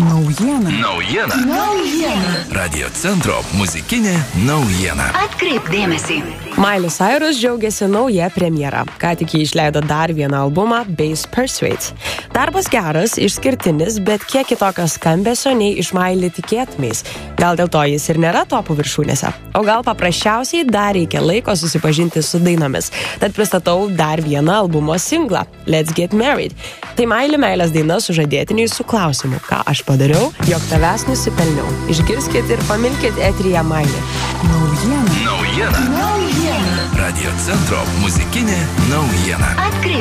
Naujiena. Radio centro muzikinė naujiena. Atkreipk dėmesį. Miley Cyrus džiaugiasi nauja premjera. Ką tik jį išleido dar vieną albumą Bass Persuade. Darbas geras, išskirtinis, bet kiek kitokio skambesio nei iš Miley tikėtumeis. Gal dėl to jis ir nėra topų viršūnėse. O gal paprasčiausiai dar reikia laiko susipažinti su dainomis. Tad pristatau dar vieną albumo singlą Let's Get Married. Tai Miley meilės daina sužadėtiniui su klausimu, ką aš padariau, jog tavęs nusipelniau. Išgirskit ir pamilkit eteryje Miley. Naujiena. Radio centro muzikinė naujiena. Atkreipk